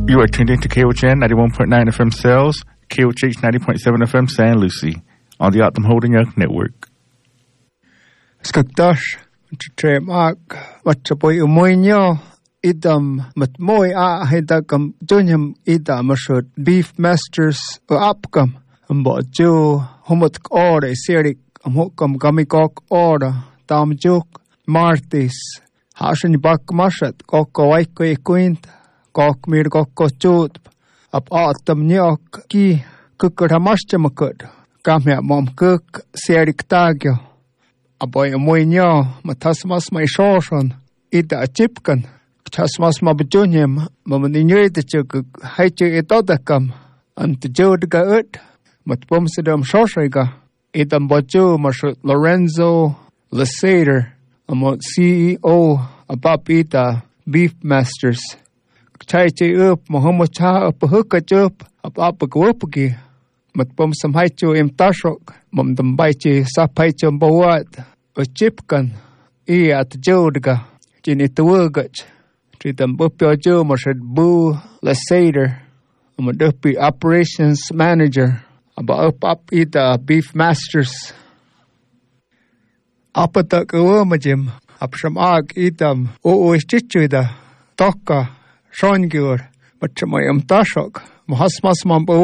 You are tuned into KOHN 91.9 FM Sales, KOH 90.7 FM San Lucie, on the Optum Holding Young Network. Skakdash, Tremak, Machapoy Umoinyo, Idam, Matmoy Hidakam, Junium Ida Mashut, Beef Masters, Upcom, Mbojo, Humot Order, Serik, Amokam Gamikok Order, Tam Joke, Martis, Hashan Bak Mashat, Koko Waiko Quint. Kok mir kok chut ap atam nyok ki kukuramaschamakut kamya mom kuk serik tagyo aboy moinyo matasmas mai shoshon ida chipkan chasmas mabunyem mamaninyet chuk haiche etodakam ant jodga ut matpomsidam shoshriga idam bojo mashut Lorenzo Lasater amot CEO abapita Beef Masters Chai up, Mohammed Cha up a hook at up a gwopaki. Matpum some haicho im tashok, Mum dum baichi sapaichum boat, a chipkan, at jodga, Jinit the wurgach. Treat them bupio jo mashad boo, Lasater, a duppy operations manager, about up ita Beef Masters. Apatak uomajim, up some ag itam, is chichuida, tokka. Shongur, but my tashok, Mahasmas Mambo.